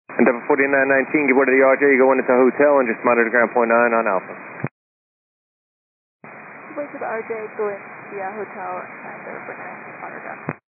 Endeavor 4919, give order to the RJ, you go into the hotel and just monitor ground point 9 on Alpha. Wait to the RJ, go in the hotel, and Endeavor 49, monitor ground.